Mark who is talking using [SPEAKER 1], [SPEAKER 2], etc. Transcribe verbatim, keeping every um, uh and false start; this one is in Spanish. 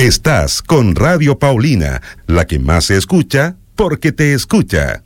[SPEAKER 1] Estás con Radio Paulina, la que más se escucha porque te escucha.